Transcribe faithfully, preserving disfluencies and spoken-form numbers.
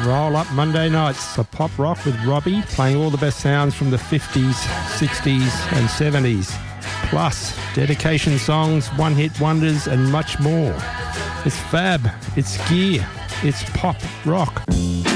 Roll Up Monday nights, a pop rock with Robbie, playing all the best sounds from the fifties, sixties and seventies. Plus, dedication songs, one-hit wonders and much more. It's fab, it's gear, it's pop rock.